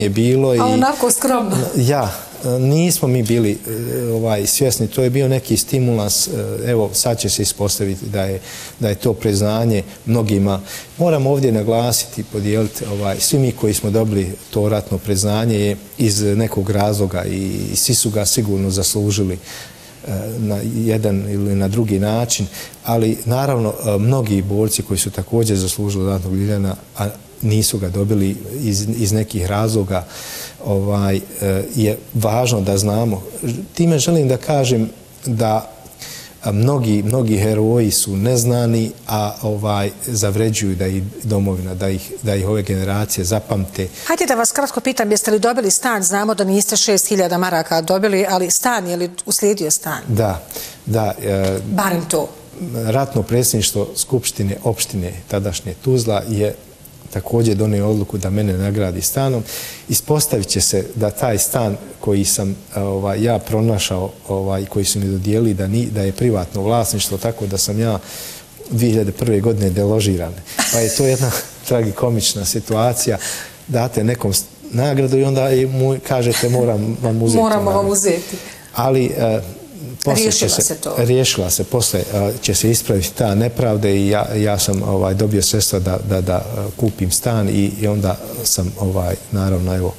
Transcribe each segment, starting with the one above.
je bilo. A onako skromno. Ja, nismo mi bili svjesni, to je bio neki stimulans, evo sad će se ispostaviti da je to priznanje mnogima. Moram ovdje naglasiti, podijeliti, svi mi koji smo dobili to ratno priznanje je iz nekog razloga i svi su ga sigurno zaslužili na jedan ili na drugi način, ali naravno mnogi borci koji su također zaslužili ratnog Ljiljana, a nisu ga dobili iz nekih razloga, je važno da znamo. Time želim da kažem da mnogi heroji su neznani, a zavređuju da ih domovina, da ih ove generacije zapamte. Hajde da vas kratko pitam, jeste li dobili stan? Znamo da niste 6.000 maraka dobili, ali stan, je li uslijedio stan? Da. Barem to. Ratno predsjedništvo Skupštine opštine tadašnje Tuzla je također donio odluku da mene nagradi stanom. Ispostavit će se da taj stan koji sam ja pronašao, koji su mi dodijelili, da je privatno vlasništvo, tako da sam ja 2001. godine deložiran. Pa je to jedna tragikomična situacija. Date nekom nagradu i onda kažete moram vam uzeti. Moramo vam uzeti. Ali riješila se, posle će se ispraviti ta nepravda i ja sam dobio sredstva da kupim stan i onda sam naravno evo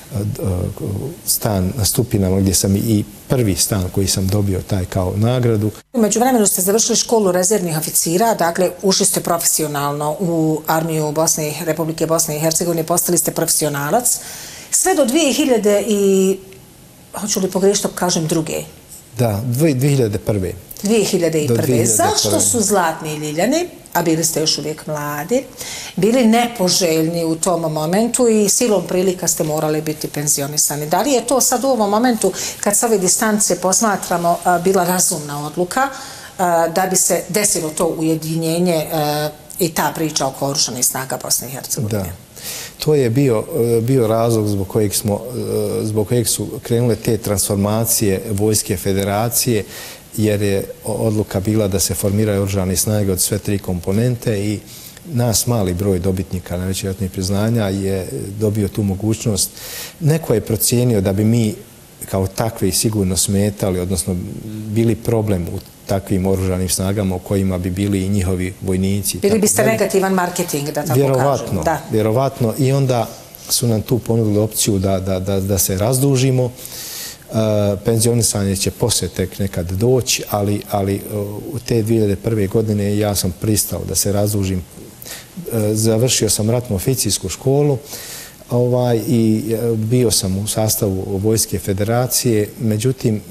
stan na Stupinama gdje sam i prvi stan koji sam dobio taj kao nagradu. U međuvremenu ste završili školu rezervnih oficira, dakle ušli ste profesionalno u armiju Republike Bosne i Hercegovine, postali ste profesionalac. Sve do 2000 i, hoću li pogriješiti ako kažem druge? Da, 2001. 2001. Zašto su Zlatni Ljiljani, a bili ste još uvijek mladi, bili nepoželjni u tom momentu i silom prilika ste morali biti penzionisani? Da li je to sad u ovom momentu, kad sa ove distance posmatramo, bila razumna odluka da bi se desilo to ujedinjenje i ta priča oko Oružanih snaga Bosne i Hercegovine? Da. To je bio razlog zbog kojeg su krenule te transformacije Vojske Federacije, jer je odluka bila da se formiraju oružane snage od sve 3 komponente i nas mali broj dobitnika najvećih ratnih priznanja je dobio tu mogućnost. Neko je procijenio da bi mi kao takvi sigurno smetali, odnosno bili problem u takvim oružanim snagama u kojima bi bili i njihovi vojnici. Bili biste negativan marketing, da tako kažem. Vjerovatno. I onda su nam tu ponudili opciju da se razdužimo. Penzionisanje će poslije tek nekad doći, ali u te 2001. godine ja sam pristao da se razdužim. Završio sam ratnu oficijsku školu i bio sam u sastavu Vojske Federacije. Međutim,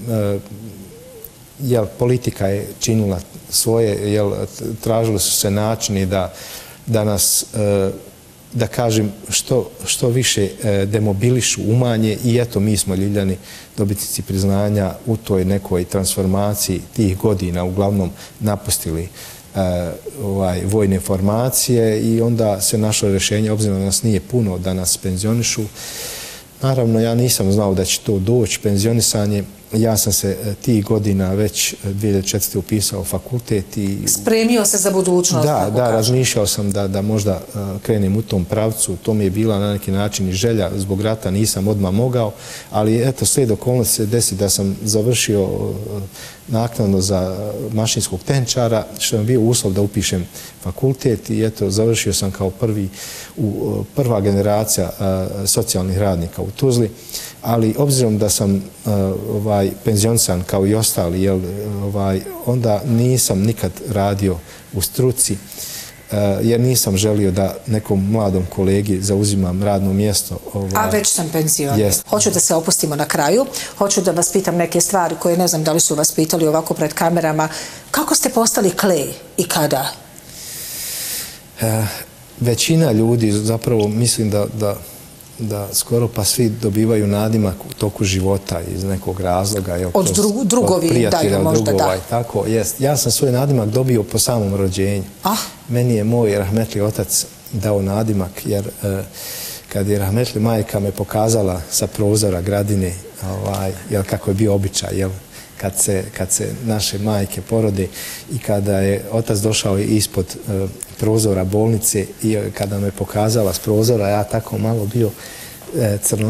politika je činila svoje, tražili su se načini da nas, da kažem, što više demobilišu, umanje i eto mi smo Ljiljani dobitnici priznanja u toj nekoj transformaciji tih godina uglavnom napustili vojne formacije i onda se našlo rješenje, obzirom da nas nije puno da nas penzionišu. Naravno, ja nisam znao da će to doći, penzionisanje. Ja sam se tih godina već 2004. upisao fakultet i... Spremio se za budućnost. Da, razmišljao sam da možda krenem u tom pravcu. To mi je bila na neki način i želja. Zbog rata nisam odmah mogao, ali eto, slijed okolnosti se desi da sam završio naknadno za mašinskog tehničara, što je bio uslov da upišem fakultet i eto, završio sam kao prva generacija socijalnih radnika u Tuzli, ali obzirom da sam penzionisan kao i ostali, onda nisam nikad radio u struci, jer nisam želio da nekom mladom kolegi zauzimam radno mjesto. A već sam penzioniran. Hoću da se opustimo na kraju. Hoću da vas pitam neke stvari koje ne znam da li su vas pitali ovako pred kamerama. Kako ste postali klej i kada? Većina ljudi, zapravo mislim da skoro pa svi dobivaju nadimak u toku života iz nekog razloga. Od drugovi daju možda, da. Tako, jest. Ja sam svoj nadimak dobio po samom rođenju. Meni je moj rahmetli otac dao nadimak, jer kad je rahmetli majka me pokazala sa prozora Gradine, kako je bio običaj, kad se naše majke porode i kada je otac došao ispod prozora bolnice i kada me pokazala s prozora, ja tako malo bio Crno